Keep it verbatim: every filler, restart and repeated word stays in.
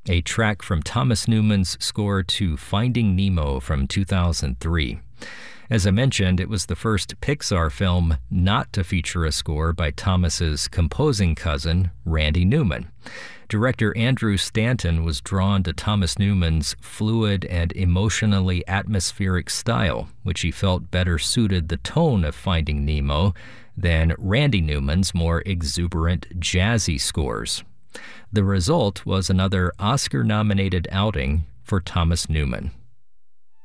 a track from Thomas Newman's score to Finding Nemo from two thousand three. As I mentioned, it was the first Pixar film not to feature a score by Thomas's composing cousin, Randy Newman. Director Andrew Stanton was drawn to Thomas Newman's fluid and emotionally atmospheric style, which he felt better suited the tone of Finding Nemo than Randy Newman's more exuberant, jazzy scores. The result was another Oscar-nominated outing for Thomas Newman.